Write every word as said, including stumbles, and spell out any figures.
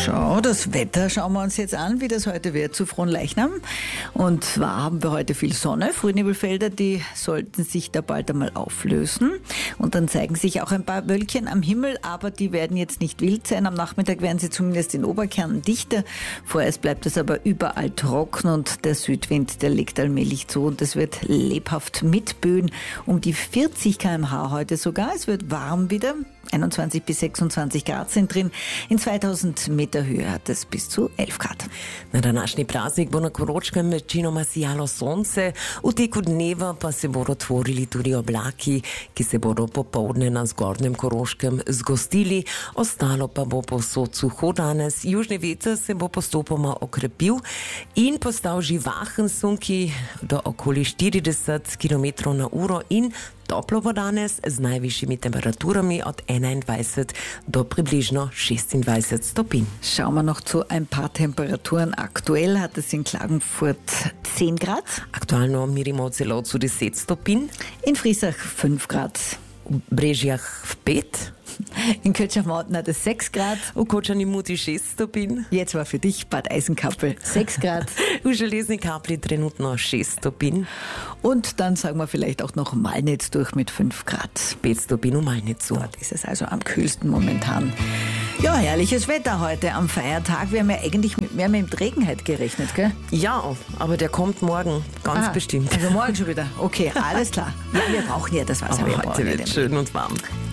Schau, das Wetter schauen wir uns jetzt an, wie das heute wird zu Fronleichnam. Und zwar haben wir heute viel Sonne. Frühnebelfelder, die sollten sich da bald einmal auflösen. Und dann zeigen sich auch ein paar Wölkchen am Himmel, aber die werden jetzt nicht wild sein. Am Nachmittag werden sie zumindest in Oberkärnten dichter. Vorerst bleibt es aber überall trocken und der Südwind, der legt allmählich zu. Und es wird lebhaft mit Böen um die vierzig Kilometer pro Stunde heute sogar. Es wird warm wieder. einundzwanzig bis sechsundzwanzig Grad sind drin. In zweitausend Meter Höhe hat es bis zu elf Grad. Na današnji praznik bo na Koroškem večinoma sijalo sonce, v teku dneva pa se bodo tvorili tudi oblaki, ki se bodo popoldne na zgornjem Koroškem zgostili, ostalo pa bo povsod suho danes. Južni veter se bo postopoma okrepil in postal živahen sunki do okoli štirideset kilometrov na uro in toplo bo danes z najvišjimi temperaturami od enaindvajset do približno šestindvajset stopinj. Schauen wir noch zu ein paar Temperaturen. Aktuell hat es in Klagenfurt zehn Grad. Aktualno merimo celo zu deset stopinj. In Friesach fünf Grad. V Brežjah v pet. In Kötschach-Mauten hat es sechs Grad. V Kočani Muti šest stopinj. Jetzt war für dich Bad Eisenkappel sechs Grad. V Železni Kapli trenutno šest stopinj. Und dann sagen wir vielleicht auch noch Malnitz durch mit fünf Grad. pet stopinj v Malnicu. Dort ist es also am kühlsten momentan. Ja, herrliches Wetter heute am Feiertag. Wir haben ja eigentlich mit mehr mit Regen heute gerechnet, gell? Ja, aber der kommt morgen, ganz ah, bestimmt. Also morgen schon wieder. Okay, alles klar. Ja, wir brauchen ja das Wasser. Aber heute wird schön und warm.